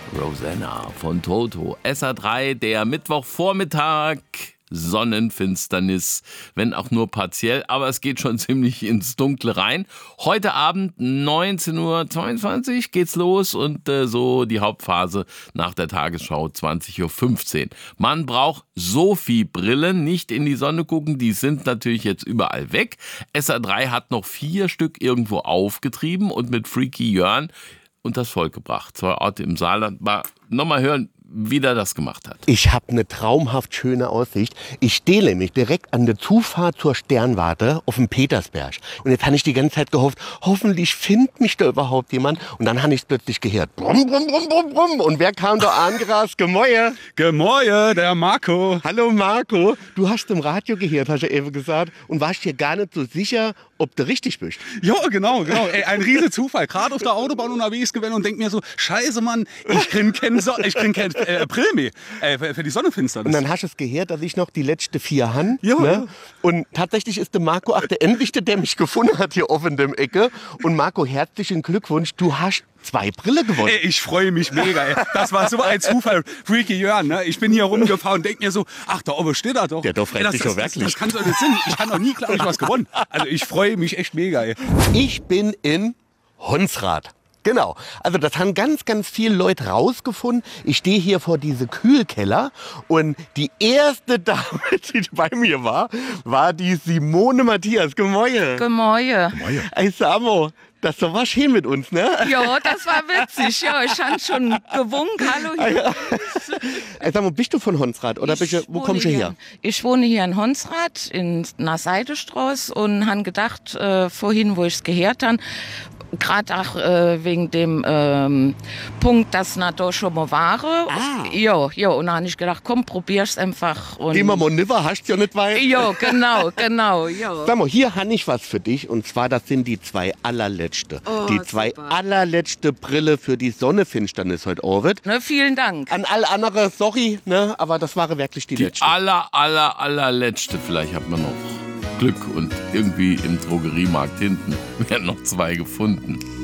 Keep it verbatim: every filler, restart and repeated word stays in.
Rosanna von Toto. S A drei, der Mittwochvormittag. Sonnenfinsternis, wenn auch nur partiell, aber es geht schon ziemlich ins Dunkle rein. Heute Abend neunzehn Uhr zweiundzwanzig geht's los und äh, so die Hauptphase nach der Tagesschau zwanzig Uhr fünfzehn. Man braucht Sophie-Brillen, nicht in die Sonne gucken, die sind natürlich jetzt überall weg. S A drei hat noch vier Stück irgendwo aufgetrieben und mit Freaky Jörn unters Volk gebracht. Zwei Orte im Saarland. Mal nochmal hören, wie der das gemacht hat. Ich habe eine traumhaft schöne Aussicht. Ich stehe nämlich direkt an der Zufahrt zur Sternwarte auf dem Petersberg. Und jetzt habe ich die ganze Zeit gehofft, hoffentlich findet mich da überhaupt jemand. Und dann habe ich es plötzlich gehört. Brumm, brumm, brumm, brumm, brumm. Und wer kam da angerast? Gemäue. Gemäue, der Marco. Hallo Marco. Du hast im Radio gehört, hast du eben gesagt. Und warst dir gar nicht so sicher, ob du richtig bist. Ja, genau, genau. Ey, ein riesen Zufall. Gerade auf der Autobahn unterwegs gewesen und denk mir so, scheiße Mann, ich krieg keinen so kein, äh, April mehr äh, für, für die Sonnenfinsternis. Und dann hast du es gehört, dass ich noch die letzte vier han. Ja, ne? ja. Und tatsächlich ist der Marco auch der Endlichte, der mich gefunden hat hier offen in dem Ecke. Und Marco, herzlichen Glückwunsch, du hast zwei Brille gewonnen. Ey, ich freue mich mega. Ey. Das war so ein Zufall. Freaky Jörn, ne? Ich bin hier rumgefahren und denk mir so, ach, da oben steht er doch. Der doch fragt sich doch wirklich. Das, das kann so nicht sein. Ich kann doch nie, glaube ich, was gewonnen. Also ich freue mich echt mega. Ey. Ich bin in Honsrad. Genau, also das haben ganz, ganz viele Leute rausgefunden. Ich stehe hier vor diesem Kühlkeller und die erste Dame, die bei mir war, war die Simone Matthias. Gemäue. Gemäue. Ey, Samo, das ist doch was schön mit uns, ne? Ja, das war witzig. Ja, ich habe schon gewunken. Hallo hier. Ey, Samo, bist du von Honsrad oder bist du, wo kommst du her? Ich wohne hier in Honsrad, in einer Seidestraße und habe gedacht, äh, vorhin, wo ich es gehört habe, gerade auch äh, wegen dem ähm, Punkt, dass na da schon mal war. Ah. Ja, ja, und dann habe ich gedacht, komm, probier's einfach. Und Geh mal mal niver, hast ja nicht weit. ja, genau, genau, ja. Sag mal, hier habe ich was für dich und zwar, das sind die zwei allerletzte. Oh, die zwei super. allerletzte Brille für die Sonnenfinsternis heute Abend. Ne, vielen Dank. An alle anderen, sorry, ne, aber das war wirklich die, Die letzte. aller, aller, allerletzte. Vielleicht hat man noch Glück und irgendwie im Drogeriemarkt hinten werden noch zwei gefunden.